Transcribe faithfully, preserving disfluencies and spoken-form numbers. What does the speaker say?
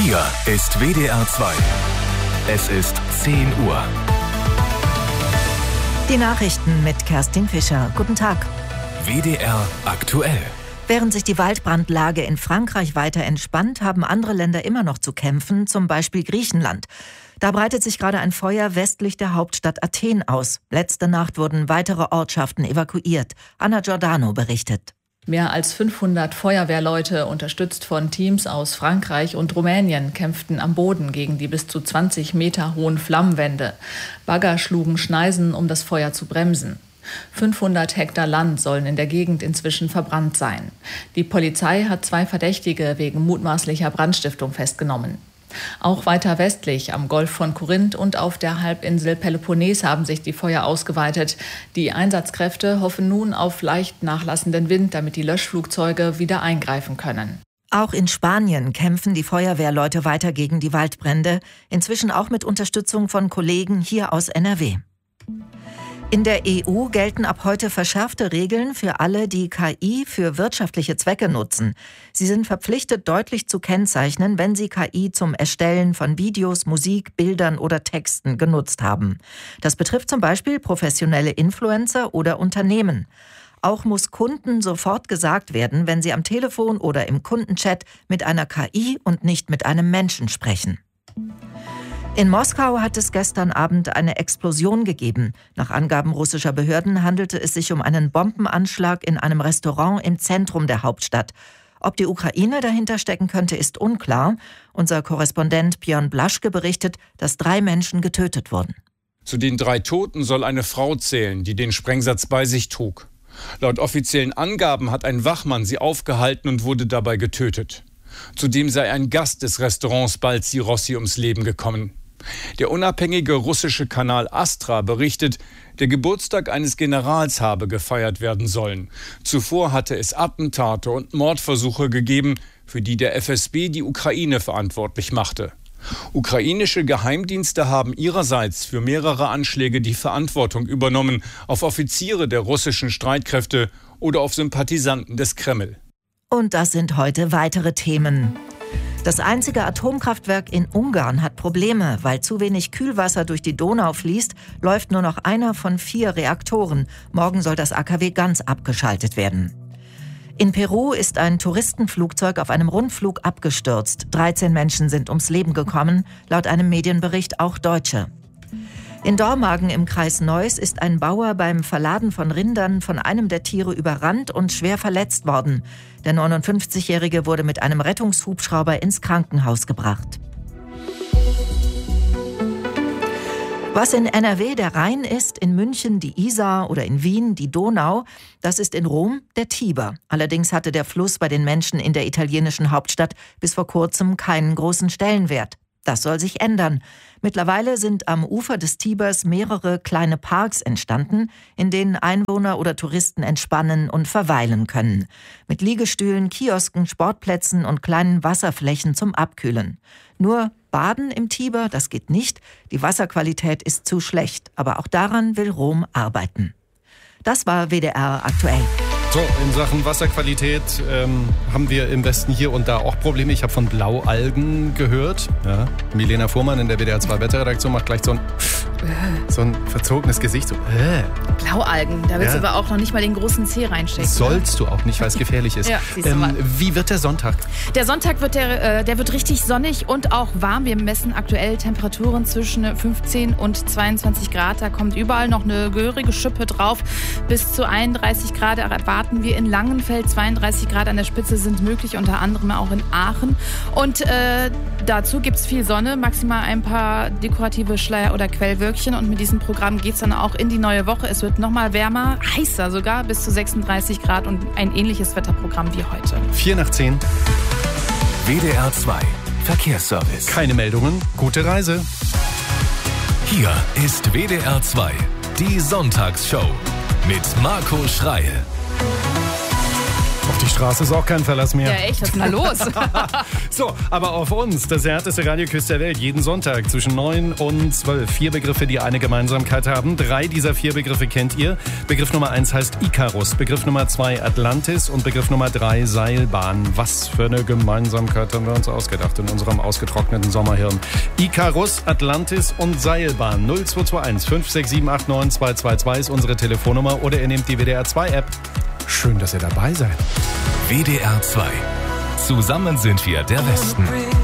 Hier ist W D R zwei. Es ist zehn Uhr. Die Nachrichten mit Kerstin Fischer. Guten Tag. W D R aktuell. Während sich die Waldbrandlage in Frankreich weiter entspannt, haben andere Länder immer noch zu kämpfen, zum Beispiel Griechenland. Da breitet sich gerade ein Feuer westlich der Hauptstadt Athen aus. Letzte Nacht wurden weitere Ortschaften evakuiert. Anna Giordano berichtet. Mehr als fünfhundert Feuerwehrleute, unterstützt von Teams aus Frankreich und Rumänien, kämpften am Boden gegen die bis zu zwanzig Meter hohen Flammenwände. Bagger schlugen Schneisen, um das Feuer zu bremsen. fünfhundert Hektar Land sollen in der Gegend inzwischen verbrannt sein. Die Polizei hat zwei Verdächtige wegen mutmaßlicher Brandstiftung festgenommen. Auch weiter westlich am Golf von Korinth und auf der Halbinsel Peloponnes haben sich die Feuer ausgeweitet. Die Einsatzkräfte hoffen nun auf leicht nachlassenden Wind, damit die Löschflugzeuge wieder eingreifen können. Auch in Spanien kämpfen die Feuerwehrleute weiter gegen die Waldbrände, inzwischen auch mit Unterstützung von Kollegen hier aus N R W. In der E U gelten ab heute verschärfte Regeln für alle, die K I für wirtschaftliche Zwecke nutzen. Sie sind verpflichtet, deutlich zu kennzeichnen, wenn sie K I zum Erstellen von Videos, Musik, Bildern oder Texten genutzt haben. Das betrifft zum Beispiel professionelle Influencer oder Unternehmen. Auch muss Kunden sofort gesagt werden, wenn sie am Telefon oder im Kundenchat mit einer K I und nicht mit einem Menschen sprechen. In Moskau hat es gestern Abend eine Explosion gegeben. Nach Angaben russischer Behörden handelte es sich um einen Bombenanschlag in einem Restaurant im Zentrum der Hauptstadt. Ob die Ukraine dahinter stecken könnte, ist unklar. Unser Korrespondent Björn Blaschke berichtet, dass drei Menschen getötet wurden. Zu den drei Toten soll eine Frau zählen, die den Sprengsatz bei sich trug. Laut offiziellen Angaben hat ein Wachmann sie aufgehalten und wurde dabei getötet. Zudem sei ein Gast des Restaurants Balzi Rossi ums Leben gekommen. Der unabhängige russische Kanal Astra berichtet, der Geburtstag eines Generals habe gefeiert werden sollen. Zuvor hatte es Attentate und Mordversuche gegeben, für die der F S B die Ukraine verantwortlich machte. Ukrainische Geheimdienste haben ihrerseits für mehrere Anschläge die Verantwortung übernommen, auf Offiziere der russischen Streitkräfte oder auf Sympathisanten des Kreml. Und das sind heute weitere Themen. Das einzige Atomkraftwerk in Ungarn hat Probleme. Weil zu wenig Kühlwasser durch die Donau fließt, läuft nur noch einer von vier Reaktoren. Morgen soll das A K W ganz abgeschaltet werden. In Peru ist ein Touristenflugzeug auf einem Rundflug abgestürzt. dreizehn Menschen sind ums Leben gekommen, laut einem Medienbericht auch Deutsche. In Dormagen im Kreis Neuss ist ein Bauer beim Verladen von Rindern von einem der Tiere überrannt und schwer verletzt worden. Der neunundfünfzigjährige wurde mit einem Rettungshubschrauber ins Krankenhaus gebracht. Was in N R W der Rhein ist, in München die Isar oder in Wien die Donau, das ist in Rom der Tiber. Allerdings hatte der Fluss bei den Menschen in der italienischen Hauptstadt bis vor kurzem keinen großen Stellenwert. Das soll sich ändern. Mittlerweile sind am Ufer des Tibers mehrere kleine Parks entstanden, in denen Einwohner oder Touristen entspannen und verweilen können. Mit Liegestühlen, Kiosken, Sportplätzen und kleinen Wasserflächen zum Abkühlen. Nur Baden im Tiber, das geht nicht. Die Wasserqualität ist zu schlecht. Aber auch daran will Rom arbeiten. Das war W D R aktuell. So, in Sachen Wasserqualität ähm, haben wir im Westen hier und da auch Probleme. Ich habe von Blaualgen gehört. Ja. Milena Fuhrmann in der W D R zwei Wetterredaktion macht gleich so ein, so ein verzogenes Gesicht. So, äh. Blaualgen, da willst ja. du aber auch noch nicht mal den großen Zeh reinstecken. Sollst ne? du auch nicht, weil es gefährlich ist. Ja, ähm, wie wird der Sonntag? Der Sonntag wird, der, äh, der wird richtig sonnig und auch warm. Wir messen aktuell Temperaturen zwischen fünfzehn und zweiundzwanzig Grad. Da kommt überall noch eine gehörige Schippe drauf. Bis zu einunddreißig Grad erwarten wir in Langenfeld. zweiunddreißig Grad an der Spitze sind möglich, unter anderem auch in Aachen. Und äh, dazu gibt es viel Sonne, maximal ein paar dekorative Schleier- oder Quellwölkchen. Und mit diesem Programm geht es dann auch in die neue Woche. Es wird nochmal wärmer, heißer sogar, bis zu sechsunddreißig Grad und ein ähnliches Wetterprogramm wie heute. vier nach zehn. W D R zwei Verkehrsservice. Keine Meldungen, gute Reise. Hier ist W D R zwei, die Sonntagsshow mit Marco Schreil. Auf die Straße ist auch kein Verlass mehr. Ja, echt, was ist denn da los? So, aber auf uns, das härteste Radioquiz der Welt, jeden Sonntag zwischen neun und zwölf. Vier Begriffe, die eine Gemeinsamkeit haben. Drei dieser vier Begriffe kennt ihr. Begriff Nummer eins heißt Icarus, Begriff Nummer zwei Atlantis und Begriff Nummer drei Seilbahn. Was für eine Gemeinsamkeit haben wir uns ausgedacht in unserem ausgetrockneten Sommerhirn. Icarus, Atlantis und Seilbahn. null zwei zwei eins fünf sechs sieben acht neun zwei zwei zwei ist unsere Telefonnummer oder ihr nehmt die W D R zwei App. Schön, dass ihr dabei seid. W D R zwei. Zusammen sind wir der Westen.